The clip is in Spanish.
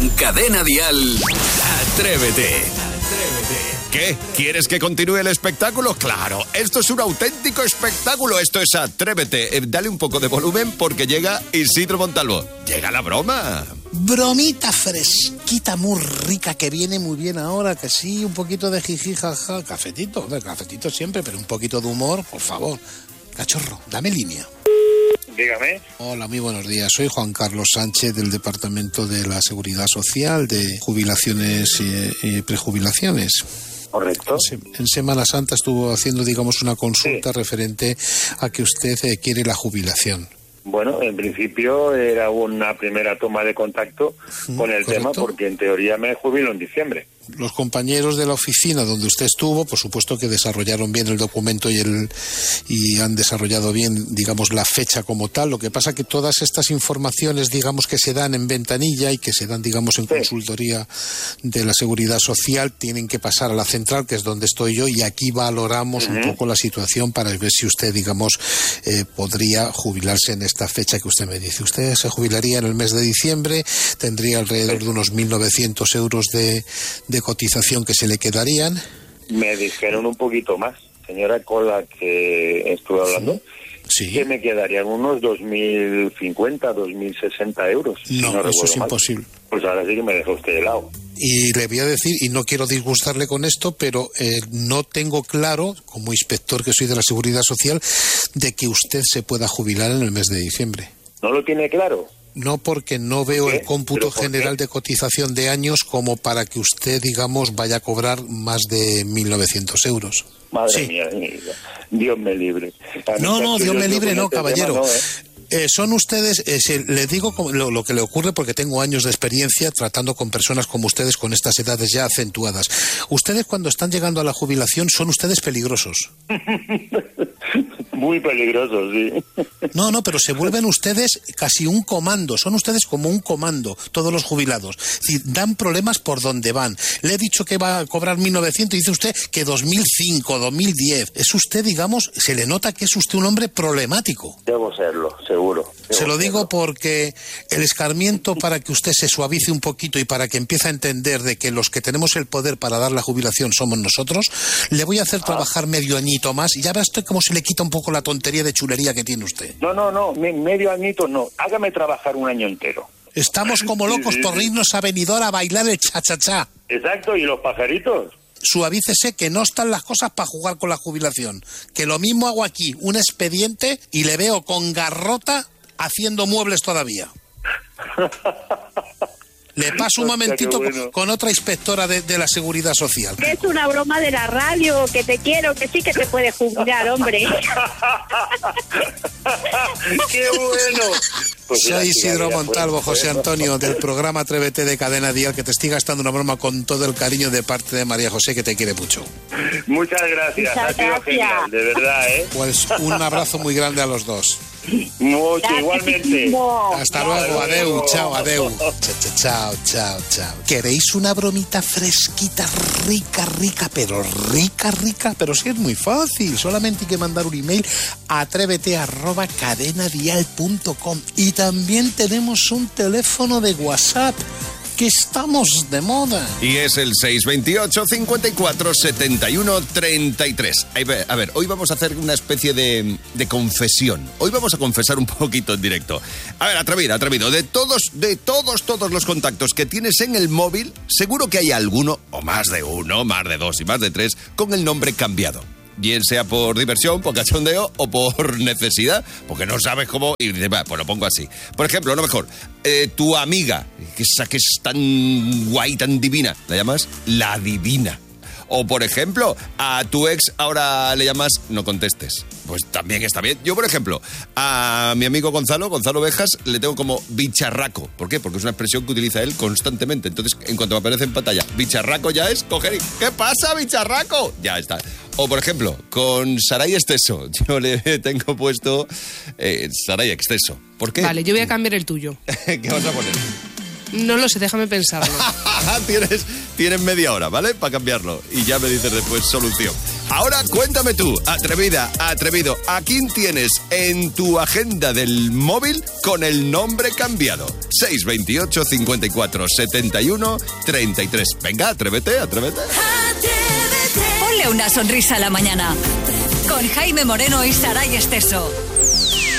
En Cadena Dial, Atrévete. ¿Qué? ¿Quieres que continúe el espectáculo? ¡Claro! Esto es un auténtico espectáculo. Esto es Atrévete. Dale un poco de volumen porque llega Isidro Montalvo. ¡Llega la broma! Bromita fresquita, muy rica, que viene muy bien ahora, que sí, un poquito de jiji, jaja. Cafetito siempre, pero un poquito de humor, por favor. Cachorro, dame línea. Dígame. Hola, muy buenos días. Soy Juan Carlos Sánchez del Departamento de la Seguridad Social, de Jubilaciones y Prejubilaciones. Correcto. En Semana Santa estuvo haciendo, digamos, una consulta referente a que usted quiere la jubilación. Bueno, en principio era una primera toma de contacto con el tema, porque en teoría me jubilo en diciembre. Los compañeros de la oficina donde usted estuvo, por supuesto que desarrollaron bien el documento y han desarrollado bien, digamos, la fecha como tal. Lo que pasa que todas estas informaciones, digamos, que se dan en ventanilla y que se dan, digamos, en consultoría de la Seguridad Social, tienen que pasar a la central, que es donde estoy yo, y aquí valoramos un poco la situación para ver si usted, digamos, podría jubilarse en esta fecha que usted me dice. Usted se jubilaría en el mes de diciembre, tendría alrededor de unos 1.900 euros de cotización que se le quedarían. Me dijeron un poquito más, señora, con la que estuve hablando, que me quedarían unos 2.050, 2.060 euros. No, eso es imposible. Pues ahora sí que me deja usted helado. Y le voy a decir, y no quiero disgustarle con esto, pero no tengo claro, como inspector que soy de la Seguridad Social, de que usted se pueda jubilar en el mes de diciembre. ¿No lo tiene claro? No, porque no veo el cómputo general de cotización de años como para que usted, digamos, vaya a cobrar más de 1.900 euros. Madre mía, Dios me libre. No, Dios me libre, no, caballero. Son ustedes, le digo lo que le ocurre porque tengo años de experiencia tratando con personas como ustedes con estas edades ya acentuadas. Ustedes cuando están llegando a la jubilación son ustedes peligrosos. Muy peligrosos, sí. No, pero se vuelven ustedes casi un comando, son ustedes como un comando, todos los jubilados. Es decir, dan problemas por donde van. Le he dicho que va a cobrar 1.900 y dice usted que 2005, 2010. Es usted, digamos, se le nota que es usted un hombre problemático. Debo serlo, seguro. Se lo digo porque el escarmiento, para que usted se suavice un poquito y para que empiece a entender de que los que tenemos el poder para dar la jubilación somos nosotros, le voy a hacer trabajar medio añito más y ya verá usted cómo se le quita un poco la tontería de chulería que tiene usted. No, medio añito no. Hágame trabajar un año entero. Estamos como locos por irnos a Benidorm a bailar el cha-cha-cha. Exacto, ¿y los pajaritos? Suavícese, que no están las cosas para jugar con la jubilación. Que lo mismo hago aquí, un expediente, y le veo con garrota haciendo muebles todavía. Le paso un momentito con otra inspectora de la Seguridad Social. Que es una broma de la radio, que te quiero, que sí que te puedes jubilar, hombre. ¡Qué bueno! Pues soy Isidro Montalvo, José Antonio, del programa Atrévete de Cadena Dial, que te estoy gastando una broma con todo el cariño de parte de María José, que te quiere mucho. Muchas gracias, ha sido genial, de verdad, ¿eh? Pues un abrazo muy grande a los dos. Mucho, igualmente. Hasta luego, adeu, chao, adeu. Chao. ¿Queréis una bromita fresquita, rica, pero rica? Pero sí es muy fácil, solamente hay que mandar un email a atrévete@cadenadial.com. Y también tenemos un teléfono de WhatsApp, que estamos de moda. Y es el 628 54 71 33. A ver, hoy vamos a hacer una especie de confesión. Hoy vamos a confesar un poquito en directo. A ver, atrevido. De todos los contactos que tienes en el móvil, seguro que hay alguno, o más de uno, más de dos y más de tres, con el nombre cambiado. Bien sea por diversión, por cachondeo o por necesidad, porque no sabes cómo, y dices, pues lo pongo así. Por ejemplo, no mejor, tu amiga, que es tan guay, tan divina, la llamas la divina. O, por ejemplo, a tu ex ahora le llamas no contestes. Pues también está bien. Yo, por ejemplo, a mi amigo Gonzalo Bejas, le tengo como bicharraco. ¿Por qué? Porque es una expresión que utiliza él constantemente. Entonces, en cuanto me aparece en pantalla, bicharraco ya es coger y... ¿Qué pasa, bicharraco? Ya está. O, por ejemplo, con Saray Exceso. Yo le tengo puesto Saray Exceso. ¿Por qué? Vale, yo voy a cambiar el tuyo. ¿Qué vas a poner? No lo sé, déjame pensarlo. Tienes media hora, ¿vale? Para cambiarlo. Y ya me dices después solución. Ahora cuéntame tú, atrevida, atrevido, ¿a quién tienes en tu agenda del móvil con el nombre cambiado? 628 54 71 33. Venga, atrévete. Ponle una sonrisa a la mañana. Con Jaime Moreno y Saray Esteso.